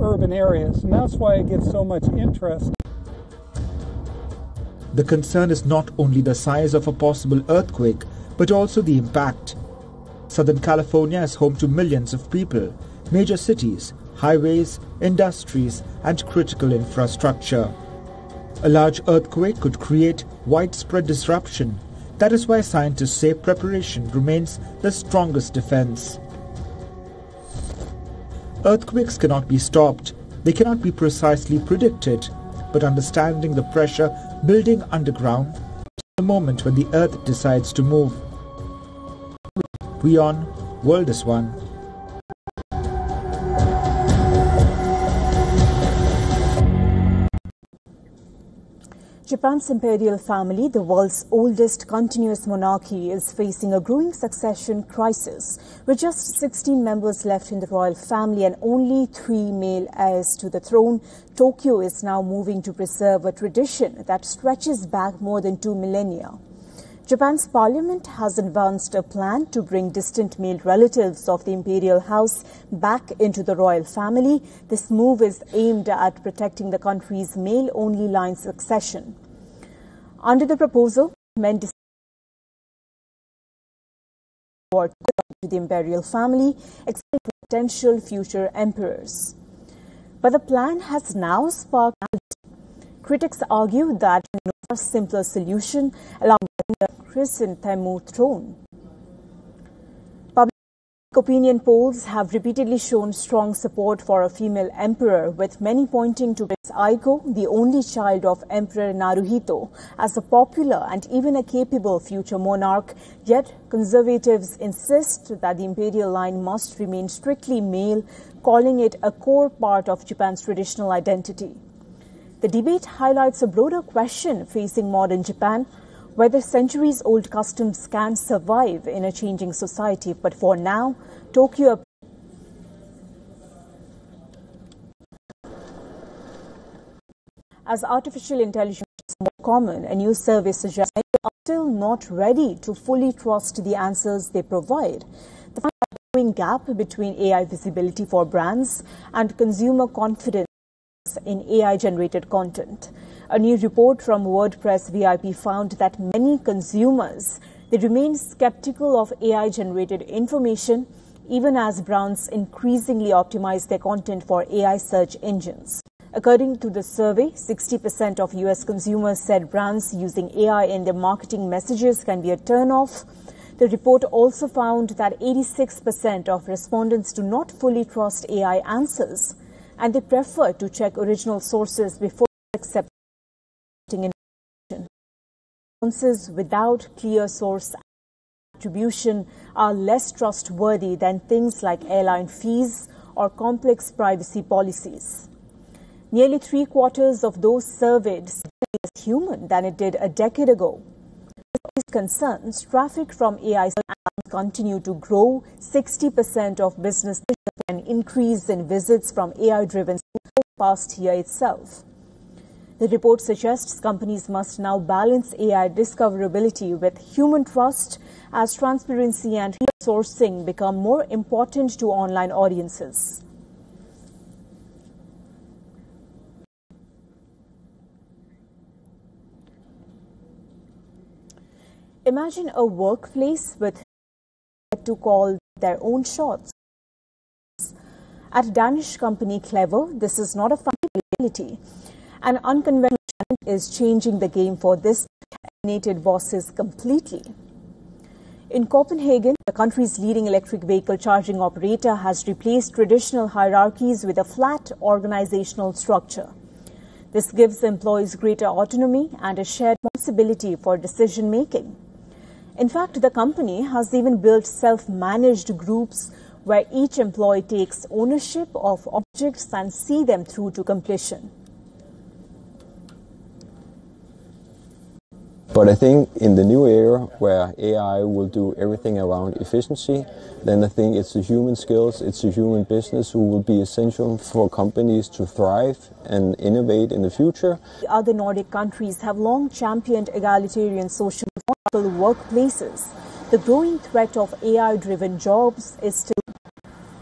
urban areas, and that's why it gets so much interest. The concern is not only the size of a possible earthquake, but also the impact. Southern California is home to millions of people, major cities, highways, industries, and critical infrastructure. A large earthquake could create widespread disruption. That is why scientists say preparation remains the strongest defense. Earthquakes cannot be stopped. They cannot be precisely predicted, but understanding the pressure building underground the moment when the earth decides to move. WION, World is One. Japan's imperial family, the world's oldest continuous monarchy, is facing a growing succession crisis. With just 16 members left in the royal family and only 3 male heirs to the throne, Tokyo is now moving to preserve a tradition that stretches back more than 2 millennia. Japan's parliament has advanced a plan to bring distant male relatives of the imperial house back into the royal family. This move is aimed at protecting the country's male-only line succession. Under the proposal, men to the imperial family, except potential future emperors. But the plan has now sparked. Critics argue that a simpler solution allowing the chrysanthemum throne. Public opinion polls have repeatedly shown strong support for a female emperor, with many pointing to Prince Aiko, the only child of Emperor Naruhito, as a popular and even a capable future monarch. Yet conservatives insist that the imperial line must remain strictly male, calling it a core part of Japan's traditional identity. The debate highlights a broader question facing modern Japan, whether centuries-old customs can survive in a changing society. But for now, Tokyo. As artificial intelligence is more common, a new survey suggests they are still not ready to fully trust the answers they provide. The growing gap between AI visibility for brands and consumer confidence in AI-generated content. A new report from WordPress VIP found that many consumers, they remain skeptical of AI-generated information even as brands increasingly optimize their content for AI search engines. According to the survey, 60% of US consumers said brands using AI in their marketing messages can be a turn-off. The report also found that 86% of respondents do not fully trust AI answers, and they prefer to check original sources before accepting information. Responses without clear source attribution are less trustworthy than things like airline fees or complex privacy policies. Nearly 3/4 of those surveyed say less human than it did a decade ago. Despite these concerns, traffic from AI continue to grow. 60% of businesses an increase in visits from AI-driven past year itself. The report suggests companies must now balance AI discoverability with human trust as transparency and sourcing become more important to online audiences. Imagine a workplace with to call their own shots. At Danish company Clever, this is not a reality. An unconventional challenge is changing the game for this alienated bosses completely. In Copenhagen, the country's leading electric vehicle charging operator has replaced traditional hierarchies with a flat organizational structure. This gives employees greater autonomy and a shared responsibility for decision making. In fact, the company has even built self-managed groups where each employee takes ownership of objects and see them through to completion. But I think in the new era where AI will do everything around efficiency, then I think it's the human skills, it's the human business who will be essential for companies to thrive and innovate in the future. The other Nordic countries have long championed egalitarian social workplaces. The growing threat of AI-driven jobs is still